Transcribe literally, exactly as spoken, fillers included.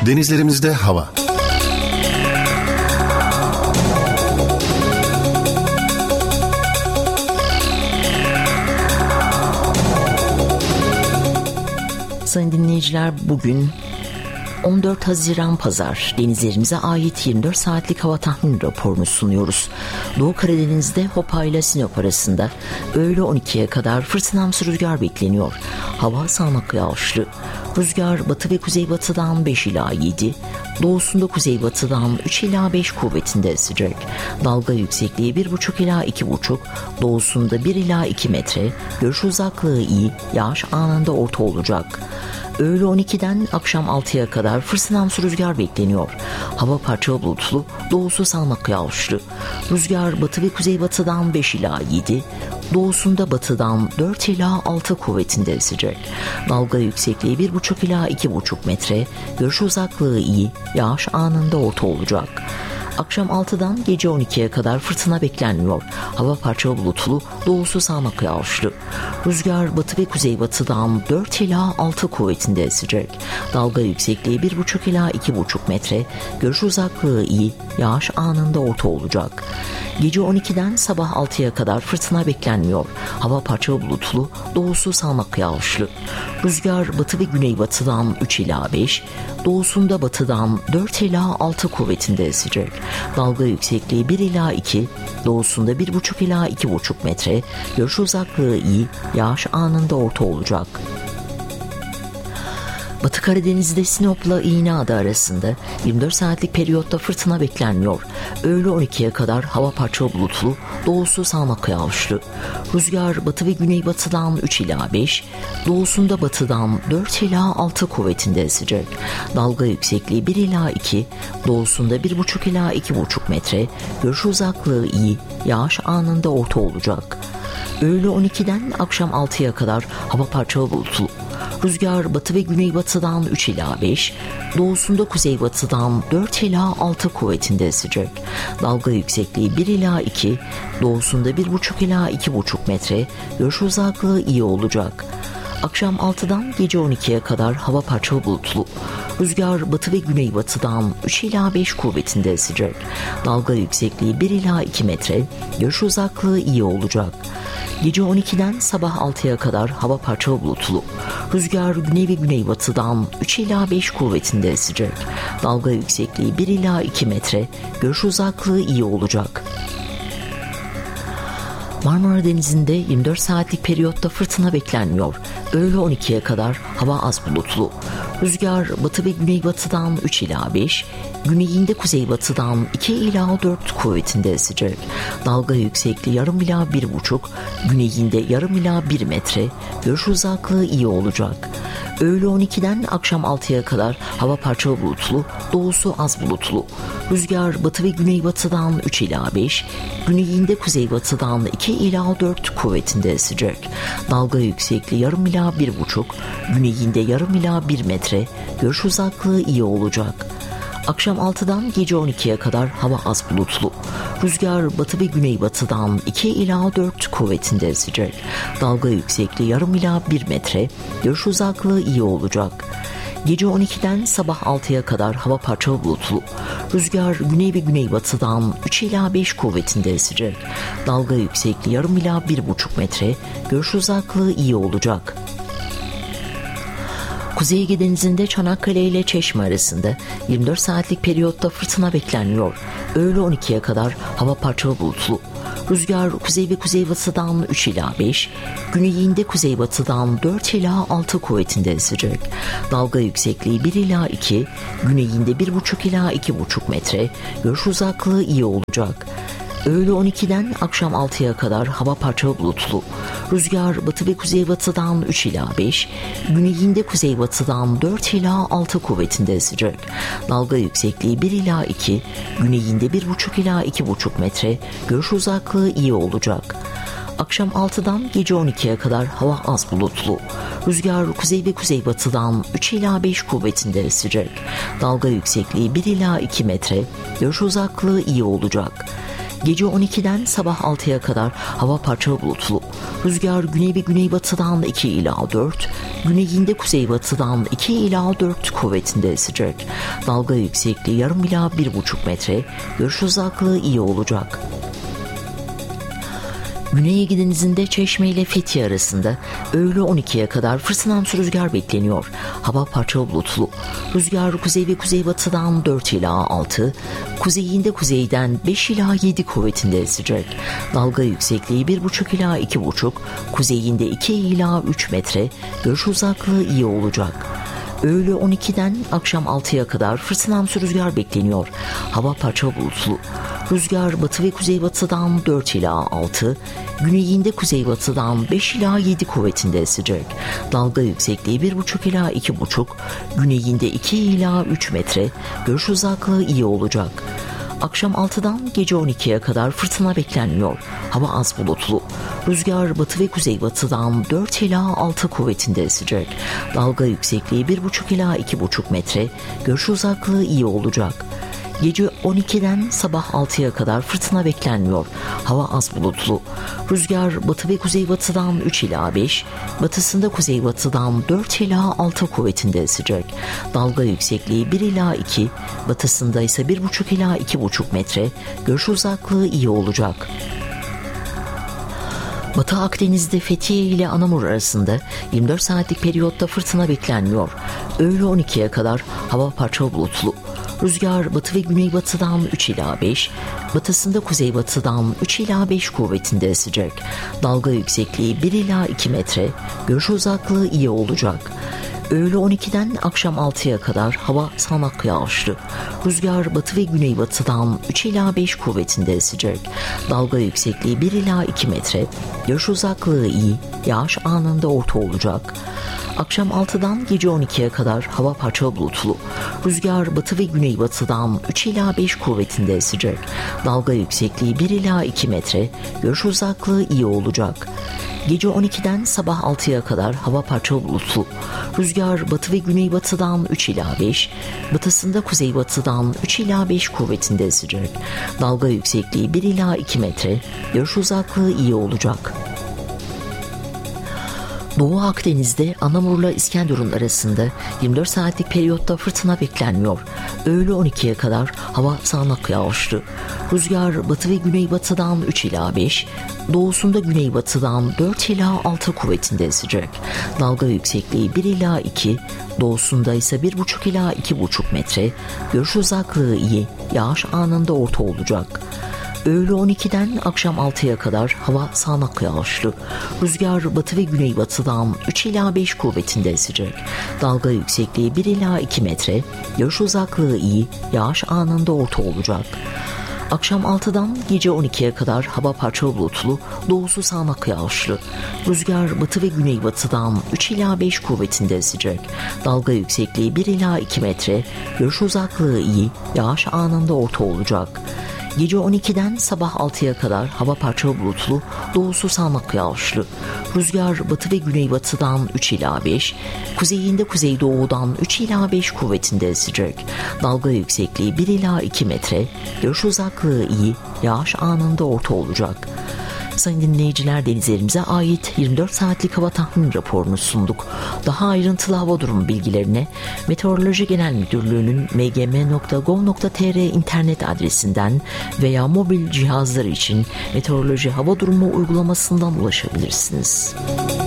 Denizlerimizde hava. Sayın dinleyiciler, bugün on dört Haziran Pazar, denizlerimize ait yirmi dört saatlik hava tahmin raporunu sunuyoruz. Doğu Karadeniz'de Hopa ile Sinop arasında öğle on ikiye kadar fırtınamsı rüzgar bekleniyor. Hava sağanak yağışlı. Rüzgar batı ve kuzeybatıdan beş ila yedi, doğusunda kuzeybatıdan üç ila beş kuvvetinde esecek. Dalga yüksekliği bir buçuk ila iki buçuk, doğusunda bir ila iki metre, görüş uzaklığı iyi, yağış anında orta olacak. Öğle on ikiden akşam altıya kadar fırtınamsı rüzgar bekleniyor. Hava parçalı bulutlu, doğusu sağanak yağışlı. Rüzgar batı ve kuzeybatıdan beş ila yedi, doğusunda batıdan dört ila altı kuvvetinde esecek. Dalga yüksekliği bir buçuk ila iki buçuk metre, görüş uzaklığı iyi, yağış anında orta olacak. Akşam altıdan gece on ikiye kadar fırtına beklenmiyor. Hava parçalı bulutlu, doğusu sağanak yağışlı. Rüzgar batı ve kuzeybatıdan dört ila altı kuvvetinde esecek. Dalga yüksekliği bir buçuk ila iki buçuk metre, görüş uzaklığı iyi, yağış anında orta olacak. Gece on ikiden sabah altıya kadar fırtına beklenmiyor. Hava parçalı bulutlu, doğusu sağanak yağışlı. Rüzgar batı ve güneybatıdan üç ila beş, doğusunda batıdan dört ila altı kuvvetinde esecek. Dalga yüksekliği bir ila iki, doğusunda bir buçuk ila iki buçuk metre, görüş uzaklığı iyi, yağış anında orta olacak. Batı Karadeniz'de Sinop'la İğneada arasında yirmi dört saatlik periyotta fırtına beklenmiyor. Öğle on ikiye kadar hava parçalı bulutlu, doğusu sağanak yağışlı. Rüzgar batı ve güneybatıdan üç ila beş, doğusunda batıdan dört ila altı kuvvetinde esecek. Dalga yüksekliği bir ila iki, doğusunda bir buçuk ila iki buçuk metre, görüş uzaklığı iyi, yağış anında orta olacak. Öğle on ikiden akşam altıya kadar hava parçalı bulutlu. Rüzgar batı ve güneybatıdan üç ila beş, doğusunda kuzeybatıdan dört ila altı kuvvetinde esecek. Dalga yüksekliği bir ila iki, doğusunda bir buçuk ila iki buçuk metre, görüş uzaklığı iyi olacak. Akşam altıdan gece on ikiye kadar hava parçalı bulutlu. Rüzgar batı ve güneybatıdan üç ila beş kuvvetinde esecek. Dalga yüksekliği bir ila iki metre, görüş uzaklığı iyi olacak. Gece on ikiden sabah altıya kadar hava parçalı bulutlu. Rüzgar güney ve güneybatıdan üç ila beş kuvvetinde esecek. Dalga yüksekliği bir ila iki metre, görüş uzaklığı iyi olacak. Marmara Denizi'nde yirmi dört saatlik periyotta fırtına beklenmiyor. Öğle on ikiye kadar hava az bulutlu. Rüzgar batı ve güneybatıdan üç ila beş, güneyinde kuzeybatıdan iki ila dört kuvvetinde esecek. Dalga yüksekliği yarım ila bir buçuk, güneyinde yarım ila bir metre, görüş uzaklığı iyi olacak. Öğle on ikiden akşam altıya kadar hava parçalı bulutlu, doğusu az bulutlu. Rüzgar batı ve güneybatıdan üç ila beş, güneyinde kuzeybatıdan iki ila dört kuvvetinde esecek. Dalga yüksekliği yarım ila bir buçuk, güneyinde yarım ila bir metre, görüş uzaklığı iyi olacak. Akşam altıdan gece on ikiye kadar hava az bulutlu. Rüzgar batı ve güneybatıdan iki ila dört kuvvetinde esecek. Dalga yüksekliği yarım ila bir metre, görüş uzaklığı iyi olacak. Gece on ikiden sabah altıya kadar hava parçalı bulutlu. Rüzgar güney ve güneybatıdan üç ila beş kuvvetinde esecek. Dalga yüksekliği yarım ila bir buçuk metre, görüş uzaklığı iyi olacak. Kuzey Ege Denizi'nde Çanakkale ile Çeşme arasında yirmi dört saatlik periyotta fırtına beklenmiyor. Öğle on ikiye kadar hava parçalı bulutlu. Rüzgar kuzey ve kuzeybatıdan üç ila beş, güneyinde kuzeybatıdan dört ila altı kuvvetinde esecek. Dalga yüksekliği bir ila iki, güneyinde bir buçuk ila iki buçuk metre, görüş uzaklığı iyi olacak. Öğle on ikiden akşam altıya kadar hava parçalı bulutlu. Rüzgar batı ve kuzeybatıdan üç ila beş, güneyinde kuzeybatıdan dört ila altı kuvvetinde esecek. Dalga yüksekliği bir ila iki, güneyinde bir buçuk ila iki buçuk metre, görüş uzaklığı iyi olacak. Akşam altıdan gece on ikiye kadar hava az bulutlu. Rüzgar kuzey ve kuzeybatıdan üç ila beş kuvvetinde esecek. Dalga yüksekliği bir ila iki metre, görüş uzaklığı iyi olacak. Gece on ikiden sabah altıya kadar hava parçalı bulutlu. Rüzgar güney ve güneybatıdan iki ila dört, güneyinde kuzeybatıdan iki ila dört kuvvetinde esecek. Dalga yüksekliği yarım ila bir buçuk metre, görüş uzaklığı iyi olacak. Güney Ege Denizi'nde Çeşme ile Fethiye arasında öğle on ikiye kadar fırtınamsı rüzgar bekleniyor. Hava parçalı bulutlu. Rüzgar kuzey ve kuzeybatıdan dört ila altı, kuzeyinde kuzeyden beş ila yedi kuvvetinde esecek. Dalga yüksekliği bir buçuk ila iki buçuk, kuzeyinde iki ila üç metre, görüş uzaklığı iyi olacak. Öğle on ikiden akşam altıya kadar fırtınamsı rüzgar bekleniyor. Hava parçalı bulutlu. Rüzgar batı ve kuzeybatıdan dört ila altı, güneyinde kuzeybatıdan beş ila yedi kuvvetinde esecek. Dalga yüksekliği bir buçuk ila iki buçuk, güneyinde iki ila üç metre, görüş uzaklığı iyi olacak. Akşam altıdan gece on ikiye kadar fırtına beklenmiyor. Hava az bulutlu. Rüzgar batı ve kuzeybatıdan dört ila altı kuvvetinde esecek. Dalga yüksekliği bir buçuk ila iki buçuk metre, görüş uzaklığı iyi olacak. Gece on ikiden sabah altıya kadar fırtına beklenmiyor. Hava az bulutlu. Rüzgar batı ve kuzeybatıdan üç ila beş, batısında kuzeybatıdan dört ila altı kuvvetinde esecek. Dalga yüksekliği bir ila iki, batısında ise bir buçuk ila iki buçuk metre, görüş uzaklığı iyi olacak. Batı Akdeniz'de Fethiye ile Anamur arasında yirmi dört saatlik periyotta fırtına beklenmiyor. Öğle on ikiye kadar hava parçalı bulutlu. Rüzgar batı ve güneybatıdan üç ila beş, batısında kuzeybatıdan üç ila beş kuvvetinde esecek. Dalga yüksekliği bir ila iki metre, görüş uzaklığı iyi olacak. Öğle on ikiden akşam altıya kadar hava sağanak yağışlı. Rüzgar batı ve güneybatıdan üç ila beş kuvvetinde esecek. Dalga yüksekliği bir ila iki metre, görüş uzaklığı iyi, yağış anında orta olacak. Akşam altıdan gece on ikiye kadar hava parçalı bulutlu. Rüzgar batı ve güneybatıdan üç ila beş kuvvetinde esecek. Dalga yüksekliği bir ila iki metre, görüş uzaklığı iyi olacak. Gece on ikiden sabah altıya kadar hava parçalı bulutlu. Rüzgar batı ve güneybatıdan üç ila beş, batısında kuzeybatıdan üç ila beş kuvvetinde esecek. Dalga yüksekliği bir ila iki metre, görüş uzaklığı iyi olacak. Doğu Akdeniz'de Anamur'la İskenderun arasında yirmi dört saatlik periyotta fırtına beklenmiyor. Öğle on ikiye kadar hava sağanak yağışlı. Rüzgar batı ve güneybatıdan üç ila beş, doğusunda güneybatıdan dört ila altı kuvvetinde esecek. Dalga yüksekliği bir ila iki, doğusunda ise bir buçuk ila iki buçuk metre, görüş uzaklığı iyi, yağış anında orta olacak. Öğle on ikiden akşam altıya kadar hava sağanak yağışlı. Rüzgar batı ve güneybatıdan üç ila beş kuvvetinde esecek. Dalga yüksekliği bir ila iki metre, görüş uzaklığı iyi, yağış anında orta olacak. Akşam altıdan gece on ikiye kadar hava parçalı bulutlu, doğusu sağanak yağışlı. Rüzgar batı ve güneybatıdan üç ila beş kuvvetinde esecek. Dalga yüksekliği bir ila iki metre, görüş uzaklığı iyi, yağış anında orta olacak. Gece on ikiden sabah altıya kadar hava parçalı bulutlu, doğusu sağanak yağışlı. Rüzgar batı ve güneybatıdan üç ila beş, kuzeyinde kuzeydoğudan üç ila beş kuvvetinde esecek. Dalga yüksekliği bir ila iki metre, görüş uzaklığı iyi, yağış anında orta olacak. Sayın dinleyiciler, denizlerimize ait yirmi dört saatlik hava tahmin raporunu sunduk. Daha ayrıntılı hava durumu bilgilerine Meteoroloji Genel Müdürlüğü'nün m g m nokta gov nokta t r internet adresinden veya mobil cihazlar için meteoroloji hava durumu uygulamasından ulaşabilirsiniz.